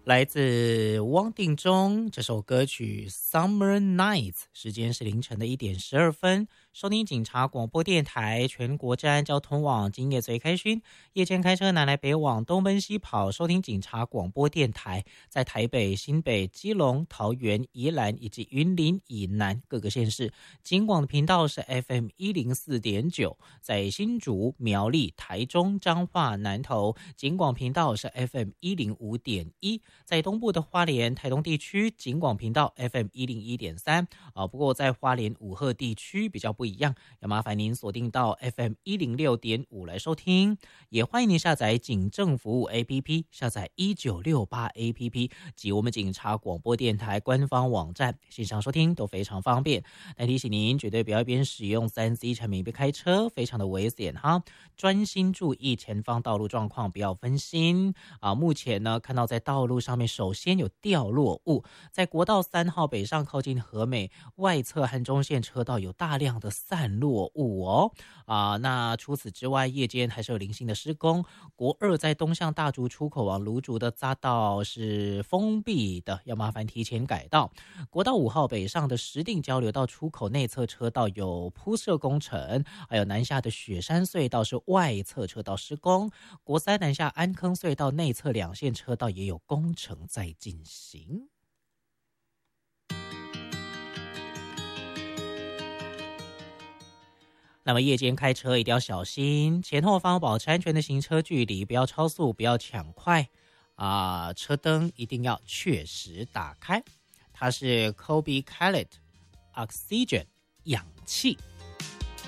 来自汪定中这首歌曲《Summer Nights》，时间是凌晨的1:12。收听警察广播电台，全国治安交通网，今夜最开心。夜间开车南来北往，东奔西跑，收听警察广播电台，在台北、新北、基隆、桃园、宜兰以及云林以南各个县市，警广的频道是 FM104.9，在新竹、苗栗、台中、彰化、南投，警广频道是 FM105.1。在东部的花莲、台东地区，警广频道 FM101.3。不过在花莲五鹤地区比较不一样，要麻烦您锁定到 FM106.5来收听。也欢迎您下载警政服务 APP， 下载1968 APP 及我们警察广播电台官方网站，线上收听都非常方便。但提醒您，绝对不要一边使用3C 产品一边开车，非常的危险哈！专心注意前方道路状况，不要分心目前呢，看到在道路上面首先有掉落物，在国道3号北上靠近和美外侧和中线车道有大量的散落物那除此之外，夜间还是有零星的施工。国2在东向大竹出口往芦竹的匝道是封闭的，要麻烦提前改道。国道5号北上的石碇交流道出口内侧车道有铺设工程，还有南下的雪山隧道是外侧车道施工。国3南下安坑隧道内侧2线车道也有工程在进行。那么夜间开车一定要小心，前后方保持安全的行车距离，不要超速，不要抢快车灯一定要确实打开。它是 Kobe Khaled Oxygen 氧气。